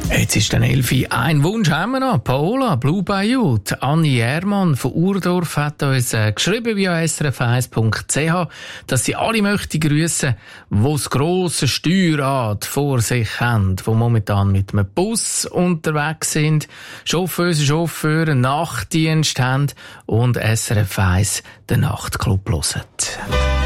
Jetzt ist dann 11 Uhr. Ein Wunsch haben wir noch. Paola, Blue Bayou. Anni Ehrmann von Urdorf hat uns geschrieben via srf1.ch, dass sie alle möchten grüssen, die das grosse Steuerrad vor sich haben, die momentan mit einem Bus unterwegs sind, Chauffeure, Nachtdienst haben und SRF 1 den Nachtclub hören.